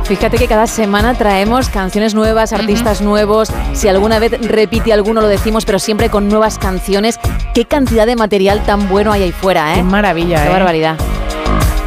Fíjate que cada semana traemos canciones nuevas, artistas nuevos. Si alguna vez repite alguno lo decimos, pero siempre con nuevas canciones. Qué cantidad de material tan bueno hay ahí fuera, ¿eh? Qué maravilla, Qué barbaridad.